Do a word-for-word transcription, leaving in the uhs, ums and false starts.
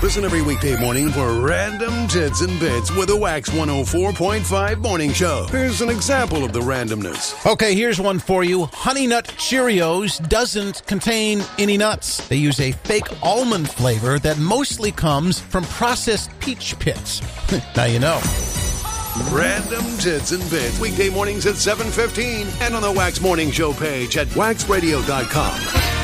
Listen every weekday morning for Random Tits and Bits with a Wax one oh four point five morning show. Here's an example of the randomness. Okay, here's one for you. Honey Nut Cheerios doesn't contain any nuts. They use a fake almond flavor that mostly comes from processed peach pits. Now you know. Random Tits and Bits, weekday mornings at seven fifteen and on the Wax Morning Show page at wax radio dot com.